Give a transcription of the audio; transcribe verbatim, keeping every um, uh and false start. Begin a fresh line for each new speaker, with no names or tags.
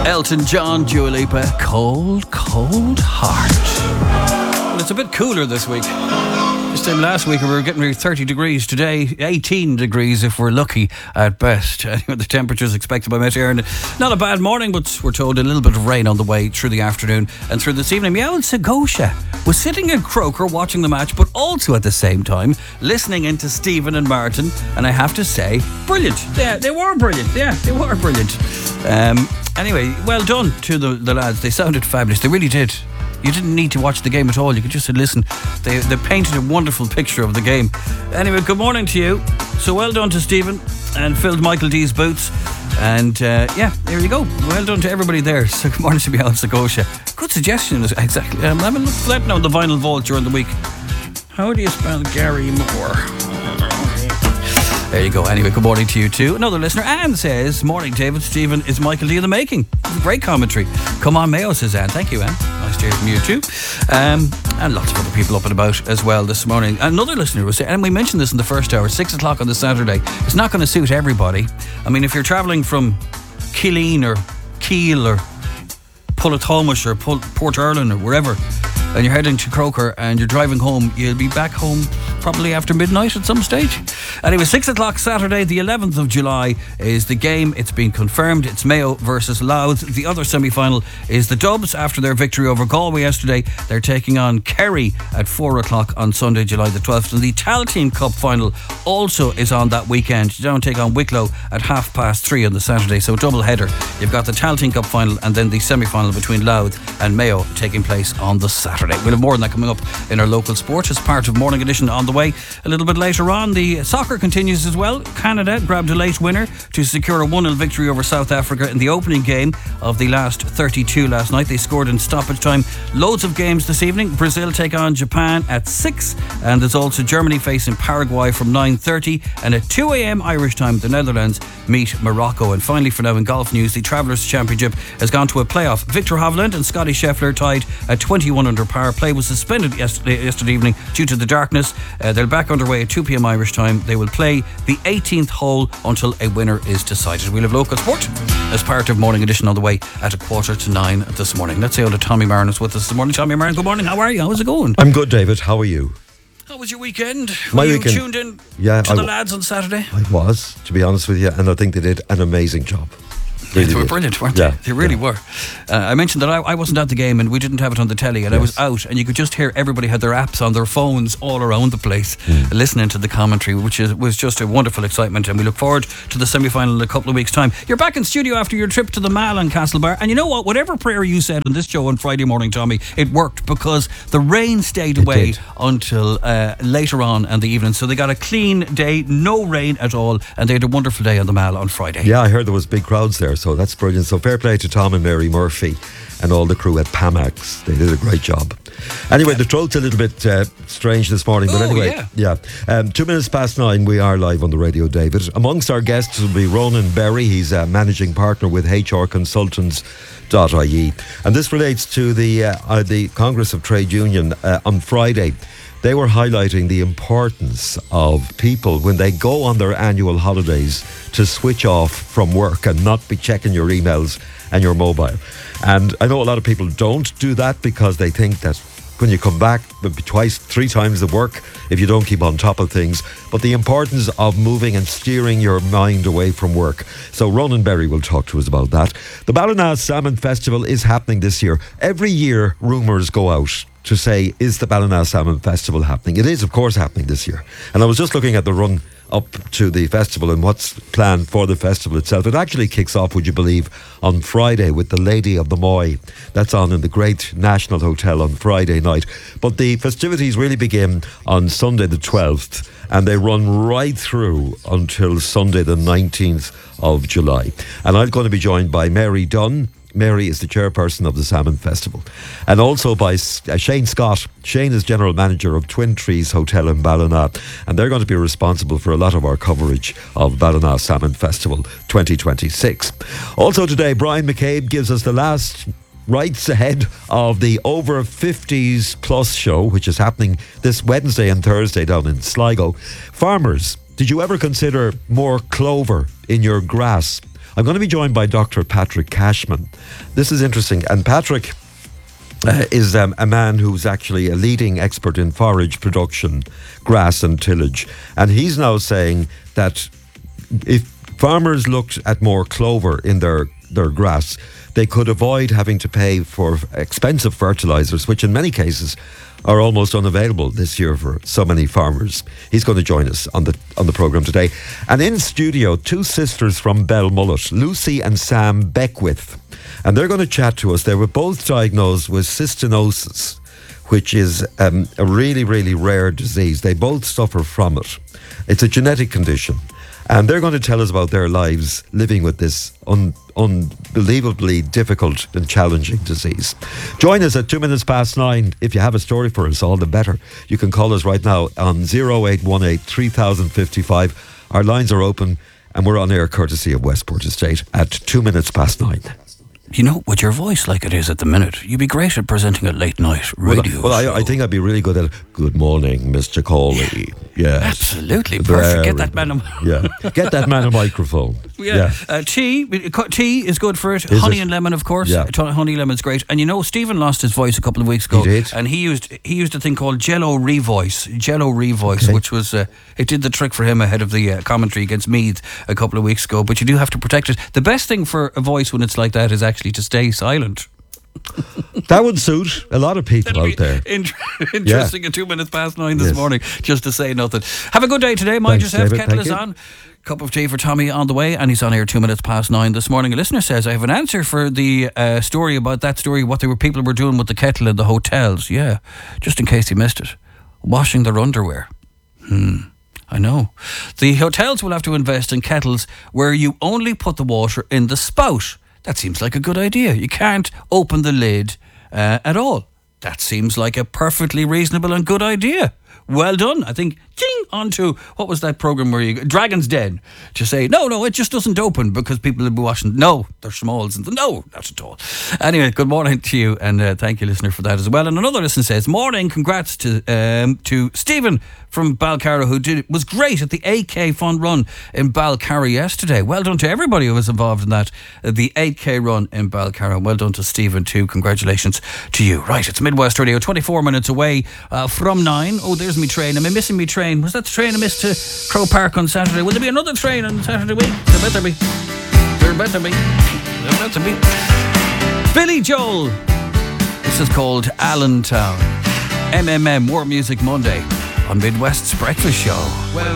Elton John, Dua Lipa, Cold, Cold Heart. Well, it's a bit cooler this week. This time last week we were getting near thirty degrees. Today, eighteen degrees if we're lucky at best. Anyway, the temperatures expected by Met Éireann. Not a bad morning, but we're told a little bit of rain on the way through the afternoon and through this evening. Meow and Segosha was sitting in Croker watching the match, but also at the same time listening into Stephen and Martin. And I have to say, brilliant. Yeah, they were brilliant. Yeah, they were brilliant. Um, anyway, well done to the, the lads. They sounded fabulous. They really did. You didn't need to watch the game at all. You could just listen. They, they painted a wonderful picture of the game. Anyway, good morning to you. So well done to Stephen and filled Michael D's boots. And uh, yeah, there you go. Well done to everybody there. So good morning to me, Alan Segosha. Good suggestion, exactly. Um, I'm going to look for that now on the Vinyl Vault during the week. How do you spell Gary Moore? There you go. Anyway, good morning to you too. Another listener, Anne, says, morning David, Stephen, is Michael D in the making. Great commentary. Come on Mayo, says Anne. Thank you, Anne. Nice to hear from you too. Um, and lots of other people up and about as well this morning. Another listener was saying, and we mentioned this in the first hour, six o'clock on the Saturday. It's not going to suit everybody. I mean, if you're travelling from Killeen or Kiel or Pullatomish or Port Erlin or wherever, and you're heading to Croker and you're driving home, you'll be back home probably after midnight at some stage. Anyway, six o'clock Saturday, the eleventh of July is the game. It's been confirmed. It's Mayo versus Louth. The other semi-final is the Dubs after their victory over Galway yesterday. They're taking on Kerry at four o'clock on Sunday, July the twelfth. And the Tailteann Cup final also is on that weekend. Down take on Wicklow at half past three on the Saturday. So double header. You've got the Tailteann Cup final and then the semi-final between Louth and Mayo taking place on the Saturday. We'll have more on that coming up in our local sport as part of Morning Edition on the way. A little bit later on, the soccer continues as well. Canada grabbed a late winner to secure a one nil victory over South Africa in the opening game of the last thirty-two last night. They scored in stoppage time. Loads of games this evening. Brazil take on Japan at six, and there's also Germany facing Paraguay from nine thirty, and at two a.m. Irish time the Netherlands meet Morocco. And finally, for now in golf news, the Travellers Championship has gone to a playoff. Victor Hovland and Scotty Scheffler tied at twenty-one under par. Play was suspended yesterday, yesterday evening due to the darkness. Uh, they're back underway at two p.m. Irish time. They will play the eighteenth hole until a winner is decided. We'll have local sport as part of Morning Edition on the way at a quarter to nine this morning. Let's say hello to Tommy Marin is with us this morning. Tommy Marin, good morning. How are you? How's it going?
I'm good, David. How are you?
How was your weekend?
My
Were you
weekend,
tuned in
yeah,
to
I
the
w-
lads on Saturday?
I was, to be honest with you, and I think they did an amazing job. Really
they were
did.
brilliant, weren't
yeah,
they? They really
yeah.
were. Uh, I mentioned that I, I wasn't at the game and we didn't have it on the telly, and yes. I was out, and you could just hear everybody had their apps on their phones all around the place, mm. listening to the commentary, which is, was just a wonderful excitement. And we look forward to the semi-final in a couple of weeks' time. You're back in studio after your trip to the Mall and Castlebar, and you know what? Whatever prayer you said on this show on Friday morning, Tommy, it worked, because the rain stayed
it
away
did.
until uh, later on in the evening. So they got a clean day, no rain at all, and they had a wonderful day on the Mall on Friday.
Yeah, I heard there was big crowds there, so that's brilliant. So fair play to Tom and Mary Murphy and all the crew at Pamax. They did a great job. Anyway, the throat's a little bit uh, strange this morning, but
oh,
anyway,
yeah.
yeah. Um, two minutes past nine, we are live on the radio, David. Amongst our guests will be Ronan Berry. He's a managing partner with H R Consultants dot I E, and this relates to the uh, uh, the Congress of Trade Union uh, on Friday. They were highlighting the importance of people when they go on their annual holidays to switch off from work and not be checking your emails and your mobile. And I know a lot of people don't do that because they think that when you come back, maybe twice, three times the work if you don't keep on top of things. But the importance of moving and steering your mind away from work. So Ronan Berry will talk to us about that. The Ballina Salmon Festival is happening this year. Every year, rumours go out to say, is the Ballina Salmon Festival happening? It is, of course, happening this year. And I was just looking at the run up to the festival and what's planned for the festival itself. It actually kicks off, would you believe, on Friday with the Lady of the Moy. That's on in the Great National Hotel on Friday night. But the festivities really begin on Sunday the twelfth, and they run right through until Sunday the nineteenth of July. And I'm going to be joined by Mary Dunn. Mary is the chairperson of the Salmon Festival, and also by uh, Shane Scott. Shane is general manager of Twin Trees Hotel in Ballina, and they're going to be responsible for a lot of our coverage of Ballina Salmon Festival twenty twenty-six. Also today, Brian McCabe gives us the last rights ahead of the Over fifties Plus show, which is happening this Wednesday and Thursday down in Sligo. Farmers, did you ever consider more clover in your grass? I'm going to be joined by Doctor Patrick Cashman. This is interesting. And Patrick uh, is um, a man who's actually a leading expert in forage production, grass and tillage. And he's now saying that if farmers looked at more clover in their, their grass, they could avoid having to pay for expensive fertilizers, which in many cases are almost unavailable this year for so many farmers. He's going to join us on the on the programme today. And in studio, two sisters from Belmullet, Lucy and Sam Beckwith. And they're going to chat to us. They were both diagnosed with cystinosis, which is um, a really, really rare disease. They both suffer from it. It's a genetic condition. And they're going to tell us about their lives living with this un- unbelievably difficult and challenging disease. Join us at two minutes past nine. If you have a story for us, all the better. You can call us right now on oh eight one eight, three thousand fifty-five. Our lines are open and we're on air courtesy of Westport Estate at two minutes past nine.
You know, with your voice like it is at the minute, you'd be great at presenting a late night radio
Well, I,
show.
well I, I think I'd be really good at good morning, Mister Cawley.
Yeah.
Yes.
Absolutely perfect.
Very
Get that man a
Yeah. Get that man a microphone.
Yeah,
Yeah.
Uh, tea. Tea is good for it.
Is
honey
it?
and lemon, of course.
Yeah.
T- Honey lemon's great. And you know, Stephen lost his voice a couple of weeks ago.
He did?
And he used he used a thing called Jello Revoice. Jello Revoice,
Okay.
which was uh, it did the trick for him ahead of the uh, commentary against Meath a couple of weeks ago. But you do have to protect it. The best thing for a voice when it's like that is actually to stay silent.
That would suit a lot of people out there.
Int- interesting at two minutes past nine this
Yes.
morning, just to say nothing. Have a good day today. Mind
Thanks,
yourself.
David.
Kettle
Thank
is
you.
on. Cup of tea for Tommy on the way, and he's on here two minutes past nine this morning. A listener says, I have an answer for the uh, story about that story, what they were people were doing with the kettle in the hotels. Yeah, just in case he missed it. Washing their underwear. Hmm. I know. The hotels will have to invest in kettles where you only put the water in the spout. That seems like a good idea. You can't open the lid uh, at all. That seems like a perfectly reasonable and good idea. Well done. I think, ching, on to, what was that programme where you, Dragon's Den, to say, no, no, it just doesn't open because people will be washing. No, they're smalls. And no, not at all. Anyway, good morning to you, and uh, thank you, listener, for that as well. And another listener says, morning, congrats to um, to Stephen from Balcarra, who did was great at the eight K fun run in Balcarra yesterday. Well done to everybody who was involved in that, uh, the eight K run in Balcarra. Well done to Stephen too. Congratulations to you. Right, it's Midwest Radio, twenty-four minutes away uh, from nine. Oh, there's me train. Am I missing me train? Was that the train I missed to Crow Park on Saturday? Will there be another train on Saturday week? There better be. There better be. There better be. Billy Joel. This is called Allentown. M M M, More Music Monday on Midwest's Breakfast Show. Well,